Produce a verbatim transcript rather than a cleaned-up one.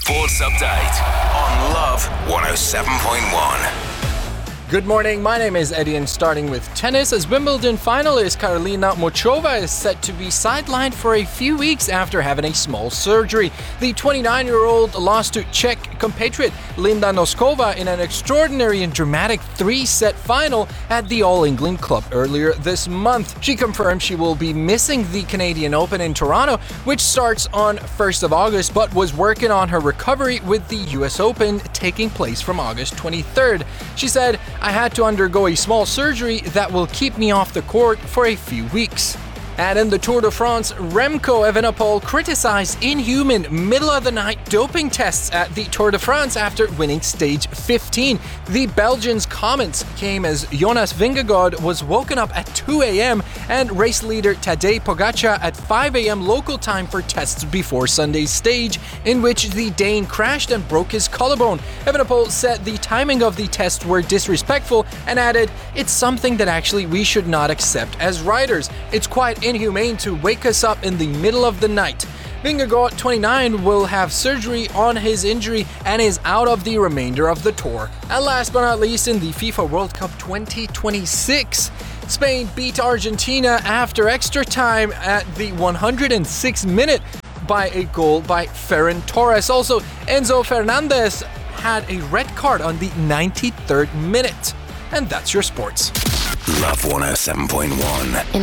Sports Update on Love one oh seven point one. Good morning, my name is Eddie and starting with tennis as Wimbledon finalist Karolina Muchova is set to be sidelined for a few weeks after having a small surgery. The twenty-nine-year-old lost to Czech compatriot Linda Noskova in an extraordinary and dramatic three-set final at the All England Club earlier this month. She confirmed she will be missing the Canadian Open in Toronto, which starts on first of August, but was working on her recovery with the U S Open taking place from August twenty-third. She said, "I had to undergo a small surgery that will keep me off the court for a few weeks." And in the Tour de France, Remco Evenepoel criticized inhuman middle-of-the-night doping tests at the Tour de France after winning stage fifteen. The Belgian's comments came as Jonas Vingegaard was woken up at two a.m. and race leader Tadej Pogačar at five a.m. local time for tests before Sunday's stage, in which the Dane crashed and broke his collarbone. Evenepoel said the timing of the tests were disrespectful and added, "It's something that actually we should not accept as riders. It's quite inhumane to wake us up in the middle of the night." Vingegaard, twenty-nine, will have surgery on his injury and is out of the remainder of the tour. And last but not least, in the FIFA World Cup twenty twenty-six, Spain beat Argentina after extra time at the one hundred sixth minute by a goal by Ferran Torres. Also, Enzo Fernandez had a red card on the ninety-third minute. And that's your sports. Love one oh seven point one.